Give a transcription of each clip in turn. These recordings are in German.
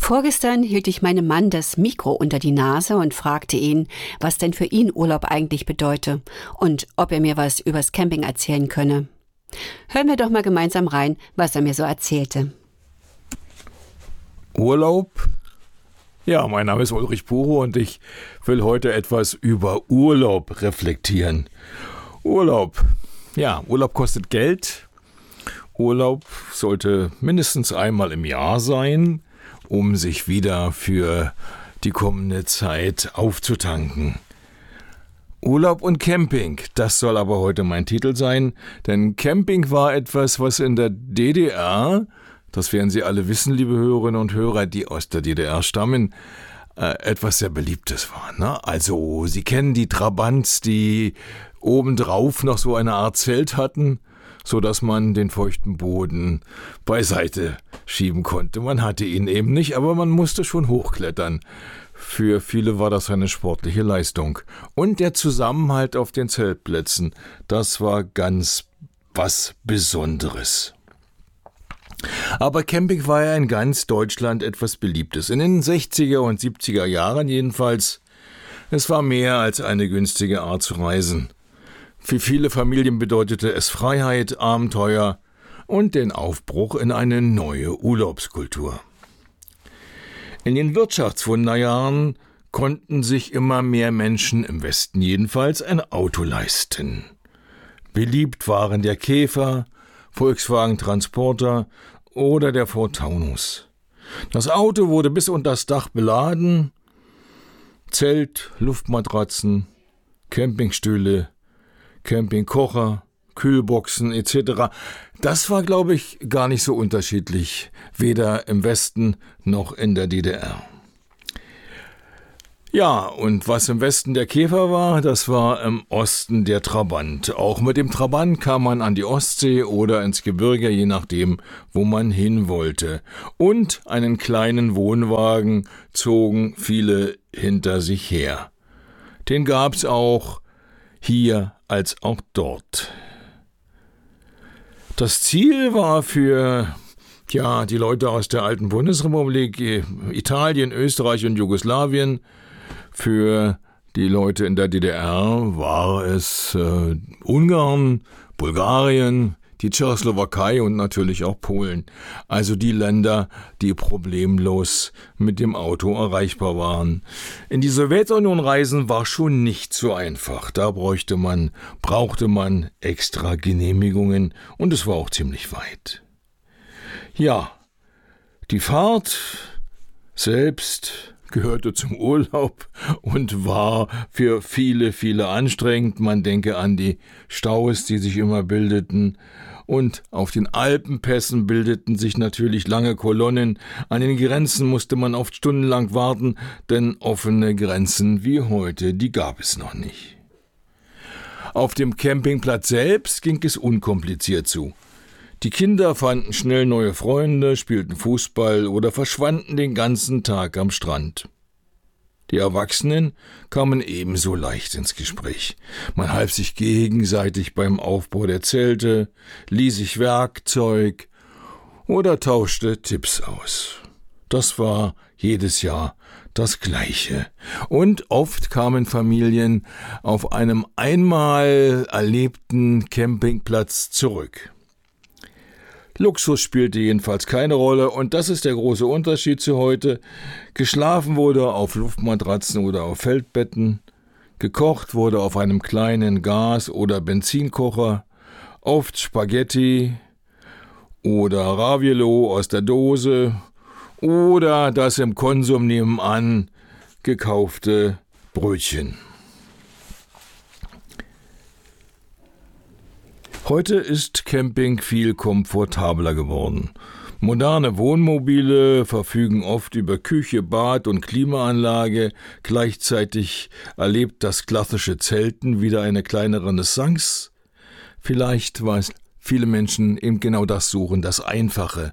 Vorgestern hielt ich meinem Mann das Mikro unter die Nase und fragte ihn, was denn für ihn Urlaub eigentlich bedeute und ob er mir was übers Camping erzählen könne. Hören wir doch mal gemeinsam rein, was er mir so erzählte. Urlaub? Ja, mein Name ist Ulrich Puro und ich will heute etwas über Urlaub reflektieren. Urlaub. Ja, Urlaub kostet Geld. Urlaub sollte mindestens einmal im Jahr sein, um sich wieder für die kommende Zeit aufzutanken. Urlaub und Camping, das soll aber heute mein Titel sein, denn Camping war etwas, was in der DDR, das werden Sie alle wissen, liebe Hörerinnen und Hörer, die aus der DDR stammen, etwas sehr Beliebtes war. Ne? Also, Sie kennen die Trabants, die obendrauf noch so eine Art Zelt hatten, so dass man den feuchten Boden beiseite schieben konnte. Man hatte ihn eben nicht, aber man musste schon hochklettern. Für viele war das eine sportliche Leistung. Und der Zusammenhalt auf den Zeltplätzen, das war ganz was Besonderes. Aber Camping war ja in ganz Deutschland etwas Beliebtes. In den 60er und 70er Jahren jedenfalls. Es war mehr als eine günstige Art zu reisen. Für viele Familien bedeutete es Freiheit, Abenteuer und den Aufbruch in eine neue Urlaubskultur. In den Wirtschaftswunderjahren konnten sich immer mehr Menschen, im Westen jedenfalls, ein Auto leisten. Beliebt waren der Käfer, Volkswagen Transporter oder der Ford Taunus. Das Auto wurde bis unter das Dach beladen, Zelt, Luftmatratzen, Campingstühle, Campingkocher, Kühlboxen etc. Das war, glaube ich, gar nicht so unterschiedlich, weder im Westen noch in der DDR. Ja, und was im Westen der Käfer war, das war im Osten der Trabant. Auch mit dem Trabant kam man an die Ostsee oder ins Gebirge, je nachdem, wo man hin wollte. Und einen kleinen Wohnwagen zogen viele hinter sich her. Den gab's auch hier als auch dort. Das Ziel war für die Leute aus der alten Bundesrepublik, Italien, Österreich und Jugoslawien. Für die Leute in der DDR war es Ungarn, Bulgarien, die Tschechoslowakei und natürlich auch Polen. Also die Länder, die problemlos mit dem Auto erreichbar waren. In die Sowjetunion reisen war schon nicht so einfach. Da brauchte man extra Genehmigungen und es war auch ziemlich weit. Ja, die Fahrt selbst gehörte zum Urlaub und war für viele, viele anstrengend. Man denke an die Staus, die sich immer bildeten. Und auf den Alpenpässen bildeten sich natürlich lange Kolonnen. An den Grenzen musste man oft stundenlang warten, denn offene Grenzen wie heute, die gab es noch nicht. Auf dem Campingplatz selbst ging es unkompliziert zu. Die Kinder fanden schnell neue Freunde, spielten Fußball oder verschwanden den ganzen Tag am Strand. Die Erwachsenen kamen ebenso leicht ins Gespräch. Man half sich gegenseitig beim Aufbau der Zelte, lieh sich Werkzeug oder tauschte Tipps aus. Das war jedes Jahr das Gleiche. Und oft kamen Familien auf einem einmal erlebten Campingplatz zurück. Luxus spielte jedenfalls keine Rolle und das ist der große Unterschied zu heute. Geschlafen wurde auf Luftmatratzen oder auf Feldbetten, gekocht wurde auf einem kleinen Gas- oder Benzinkocher, oft Spaghetti oder Raviolo aus der Dose oder das im Konsum nebenan gekaufte Brötchen. Heute ist Camping viel komfortabler geworden. Moderne Wohnmobile verfügen oft über Küche, Bad und Klimaanlage. Gleichzeitig erlebt das klassische Zelten wieder eine kleine Renaissance. Vielleicht, weil viele Menschen eben genau das suchen, das Einfache.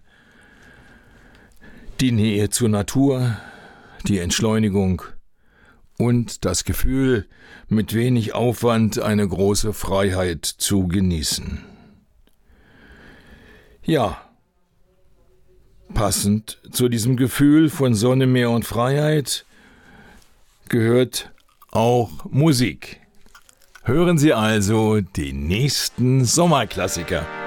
Die Nähe zur Natur, die Entschleunigung und das Gefühl, mit wenig Aufwand eine große Freiheit zu genießen. Ja, passend zu diesem Gefühl von Sonne, Meer und Freiheit gehört auch Musik. Hören Sie also den nächsten Sommerklassiker.